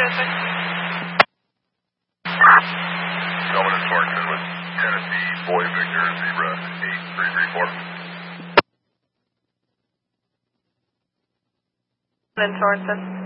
Delta Sorensen with Tennessee, Boy Victor, Zebra 8334. Sorensen.